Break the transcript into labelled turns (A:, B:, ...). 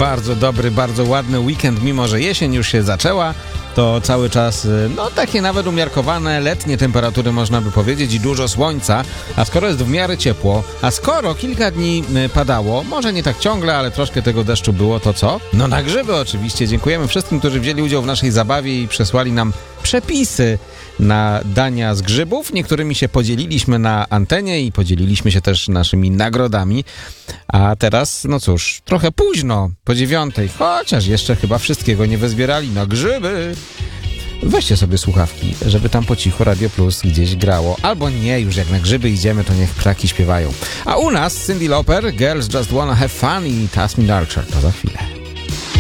A: bardzo dobry, bardzo ładny weekend, mimo że jesień już się zaczęła. To cały czas, takie nawet umiarkowane letnie temperatury, można by powiedzieć, i dużo słońca. A skoro jest w miarę ciepło, a skoro kilka dni padało, może nie tak ciągle, ale troszkę tego deszczu było, to co? No na grzyby oczywiście. Dziękujemy wszystkim, którzy wzięli udział w naszej zabawie i przesłali nam przepisy na dania z grzybów. Niektórymi się podzieliliśmy na antenie i podzieliliśmy się też naszymi nagrodami. A teraz, no cóż, trochę późno, po 9:00, chociaż jeszcze chyba wszystkiego nie wyzbierali. No grzyby! Weźcie sobie słuchawki, żeby tam po cichu Radio Plus gdzieś grało. Albo nie, już jak na grzyby idziemy, to niech ptaki śpiewają. A u nas Cyndi Lauper, Girls Just Wanna Have Fun i Tasmin Archer. To za chwilę.